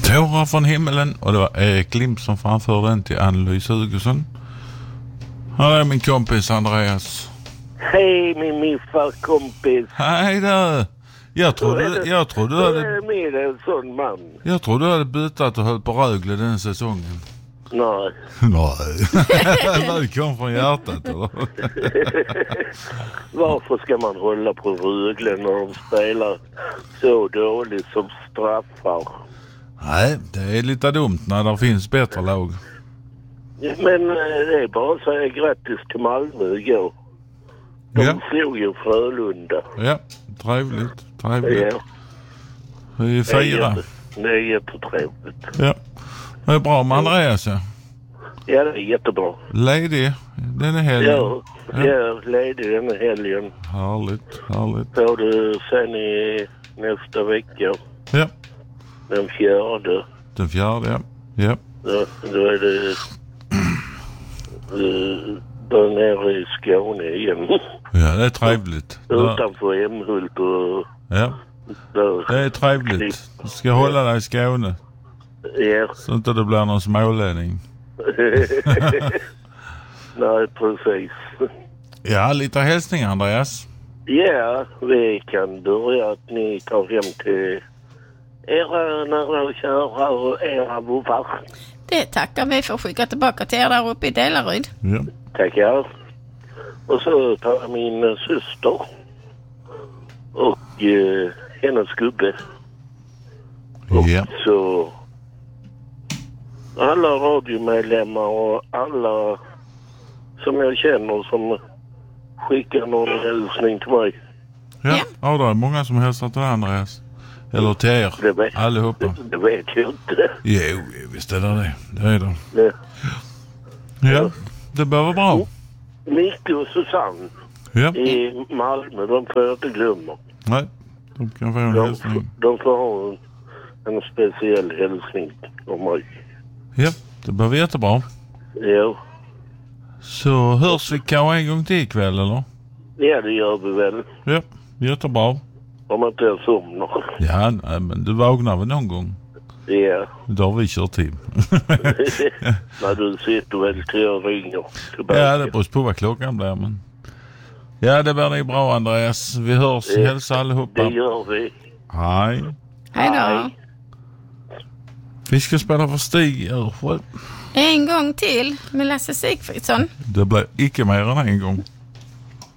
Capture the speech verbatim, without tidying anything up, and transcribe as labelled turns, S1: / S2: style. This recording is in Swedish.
S1: Tårar från himmelen. Och det var Erik Lim som framförde den till Ann-Louise Hugosson. Här är min kompis Andreas.
S2: Hej min miffarkompis.
S1: Hej där. Jag trodde, jag trodde du hade...
S2: med en sån man.
S1: Jag trodde du hade bytat och höll på Rögle den säsongen.
S2: Nej.
S1: Nej. Det kom från hjärtat, eller?
S2: Varför ska man hålla på Rögle när de spelar så dåligt som straffar?
S1: Nej, det är lite dumt när det finns bättre lag.
S2: Men det är bara att säga grattis till Malmö igår. De
S1: Ja.
S2: slog ju Frölunda.
S1: Ja, trevligt. Trevligt.
S2: Ja.
S1: Vi är fyra.
S2: Det är jättetrevligt.
S1: Ja. Det är bra med Andreas, ja.
S2: Ja, det är jättebra.
S1: Ledig den är helgen.
S2: Ja, ja. Jag ledig den här helgen.
S1: Härligt, härligt.
S2: Både sen i nästa vecka.
S1: Ja.
S2: Den fjärde.
S1: Den fjärde, ja. Ja.
S2: Då, då är det uh, där nere i Skåne igen.
S1: Ja, det är trevligt.
S2: Utanför Emhult och...
S1: Ja,
S2: där.
S1: det är trevligt. Du ska hålla dig i Skåne.
S2: Ja.
S1: Så inte det blir någon smålänning.
S2: Nej, precis.
S1: Ja, lite hälsningar, Andreas.
S2: Ja, vi kan börja att ni tar hem till era nära och kära och era vovvar.
S3: Det tackar vi för att skicka tillbaka till er där uppe i Delaryd.
S1: Ja.
S2: Tackar. Och så tar min syster och eh, hennes gubbe. Och
S1: Ja.
S2: så alla radiomedlemmar och alla som jag känner som skickar någon hälsning till mig.
S1: Ja, ja, det är många som hälsar till Andreas. Eller till er,
S2: Det vet,
S1: allihopa.
S2: det, det vet jag inte.
S1: Jo, visst är det det. Det är det.
S2: Det.
S1: Ja, det bör vara bra.
S2: Micke och Susanne
S1: Ja,
S2: i Malmö, de får jag inte glömma.
S1: nej. De kan få en
S2: De,
S1: hälsning.
S2: de får ha en, en speciell hälsning om mig.
S1: Ja, det bör vara jättebra.
S2: Ja.
S1: Så hörs vi kanske en gång till ikväll, eller?
S2: Ja, det gör vi väl.
S1: Ja, jättebra.
S2: Om inte jag somnar.
S1: Ja, nej, men du vaknar väl någon gång?
S2: Ja.
S1: Då har vi kört till.
S2: När du sitter väl till och ringer tillbaka.
S1: Ja, det beror på vad klockan blir, men... Ja, det blir nog bra, Andreas. Vi hörs.
S2: Ja,
S1: Hälsa allihopa.
S2: Det gör vi.
S1: Hej.
S3: Hej då.
S2: Hej.
S1: Vi ska spela för Stig Örsjö.
S3: En gång till med Lasse Sigfridsson.
S1: Det blir icke mer än en gång.